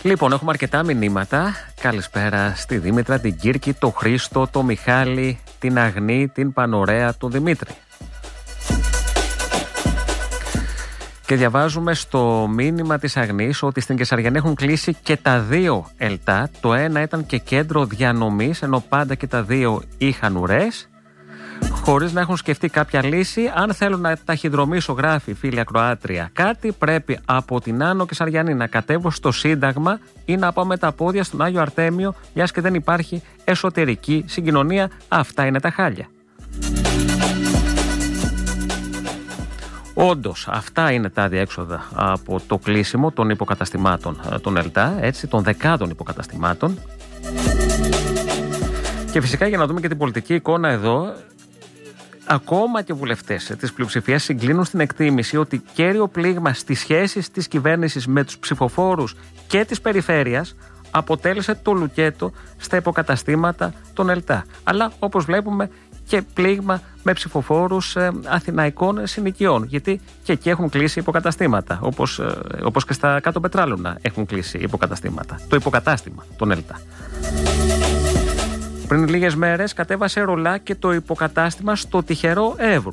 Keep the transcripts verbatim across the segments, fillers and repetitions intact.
Λοιπόν, έχουμε αρκετά μηνύματα. Καλησπέρα στη Δήμητρα, την Κύρκη, τον Χρήστο, τον Μιχάλη, την Αγνή, την Πανωρέα, τον Δημήτρη. Και διαβάζουμε στο μήνυμα της Αγνής ότι στην Κεσαριανή έχουν κλείσει και τα δύο ΕΛΤΑ. Το ένα ήταν και κέντρο διανομής, ενώ πάντα και τα δύο είχαν ουρές, χωρίς να έχουν σκεφτεί κάποια λύση. Αν θέλω να ταχυδρομήσω, γράφει η φίλη ακροάτρια, κάτι, πρέπει από την Άνω Κεσαριανή να κατέβω στο Σύνταγμα ή να πάω με τα πόδια στον Άγιο Αρτέμιο, μιας και δεν υπάρχει εσωτερική συγκοινωνία. Αυτά είναι τα χάλια. Όντως, αυτά είναι τα διέξοδα από το κλείσιμο των υποκαταστημάτων των ΕΛΤΑ, έτσι, των δεκάδων υποκαταστημάτων. Και φυσικά, για να δούμε και την πολιτική εικόνα εδώ, ακόμα και βουλευτές της πλειοψηφίας συγκλίνουν στην εκτίμηση ότι κέριο πλήγμα στις σχέσεις της κυβέρνησης με τους ψηφοφόρους και της περιφέρειας αποτέλεσε το λουκέτο στα υποκαταστήματα των ΕΛΤΑ. Αλλά, όπως βλέπουμε, και πλήγμα με ψηφοφόρους ε, αθηναϊκών συνοικιών, γιατί και εκεί έχουν κλείσει υποκαταστήματα, όπως, ε, όπως και στα κάτω Πετράλωνα έχουν κλείσει υποκαταστήματα. Το υποκατάστημα των ΕΛΤΑ. Πριν λίγες μέρες κατέβασε ρολά και το υποκατάστημα στο τυχερό Εύρου.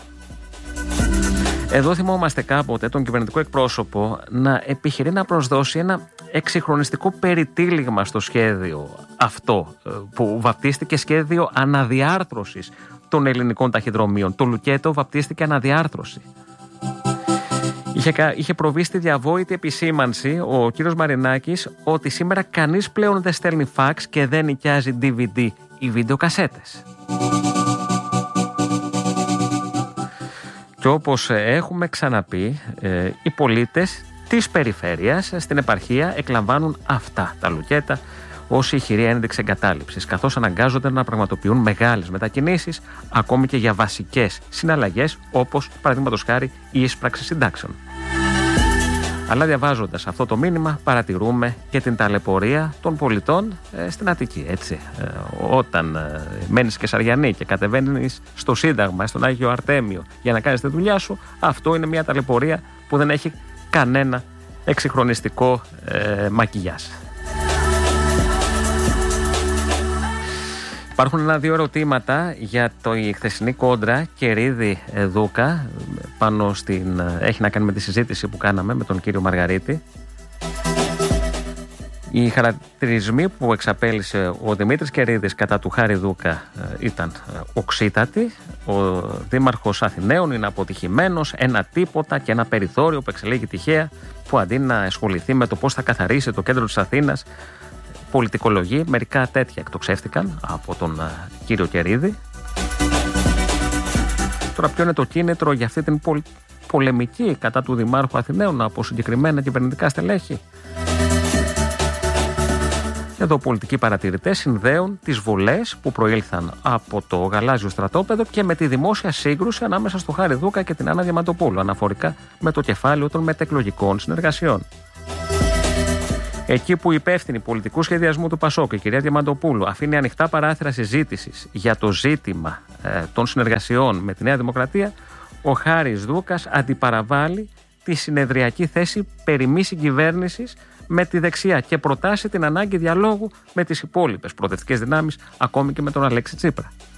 Εδώ θυμόμαστε κάποτε τον κυβερνητικό εκπρόσωπο να επιχειρεί να προσδώσει ένα εξυγχρονιστικό περιτύλιγμα στο σχέδιο αυτό, που βαπτίστηκε σχέδιο αναδιάρθρωσης των ελληνικών ταχυδρομείων. Το λουκέτο βαπτίστηκε αναδιάρθρωση. Είχε, είχε προβεί στη διαβόητη επισήμανση ο κύριος Μαρινάκης ότι σήμερα κανείς πλέον δεν στέλνει φαξ και δεν νοικιάζει ντι βι ντι ή βιντεοκασέτες. Και όπως έχουμε ξαναπεί, ε, οι πολίτες της περιφέρειας στην επαρχία εκλαμβάνουν αυτά τα λουκέτα ως ηχηρή ένδειξη εγκατάλειψης, καθώς αναγκάζονται να πραγματοποιούν μεγάλες μετακινήσεις, ακόμη και για βασικές συναλλαγές, όπως παραδείγματος χάρη η εισπράξη συντάξεων. Αλλά διαβάζοντας αυτό το μήνυμα, παρατηρούμε και την ταλαιπωρία των πολιτών ε, στην Αττική. Έτσι. Ε, όταν ε, μένεις Κεσαριανή και κατεβαίνεις στο Σύνταγμα, στον Άγιο Αρτέμιο για να κάνεις τη δουλειά σου, αυτό είναι μια ταλαιπωρία που δεν έχει κανένα εξυγχρονιστικό ε, μακιγιάζ. Υπάρχουν ένα-δύο ερωτήματα για το η χθεσινή κόντρα Κερίδη-Δούκα, πάνω στην, έχει να κάνει με τη συζήτηση που κάναμε με τον κύριο Μαργαρίτη. Οι χαρακτηρισμοί που εξαπέλυσε ο Δημήτρης Κερίδης κατά του Χάρη Δούκα ήταν οξύτατοι. Ο δήμαρχος Αθηναίων είναι αποτυχημένος, ένα τίποτα και ένα περιθώριο που εξελέγει τυχαία, που αντί να ασχοληθεί με το πώς θα καθαρίσει το κέντρο της Αθήνας, πολιτικολογεί. Μερικά τέτοια εκτοξεύτηκαν από τον uh, κύριο Κερίδη. Τώρα, ποιο είναι το κίνητρο για αυτή την πολ... πολεμική κατά του Δημάρχου Αθηναίων από συγκεκριμένα κυβερνητικά στελέχη? Εδώ πολιτικοί παρατηρητές συνδέουν τις βολές που προήλθαν από το γαλάζιο στρατόπεδο και με τη δημόσια σύγκρουση ανάμεσα στο Χάρη Δούκα και την Άννα Διαμαντοπούλου, αναφορικά με το κεφάλαιο των μετεκλογικών συνεργασιών. Εκεί που η υπεύθυνη πολιτικού σχεδιασμού του Πασόκ, η κυρία Διαμαντοπούλου, αφήνει ανοιχτά παράθυρα συζήτησης για το ζήτημα ε, των συνεργασιών με τη Νέα Δημοκρατία, ο Χάρης Δούκας αντιπαραβάλλει τη συνεδριακή θέση περί μη συγκυβέρνησης με τη δεξιά και προτάσει την ανάγκη διαλόγου με τις υπόλοιπες προοδευτικές δυνάμεις, ακόμη και με τον Αλέξη Τσίπρα.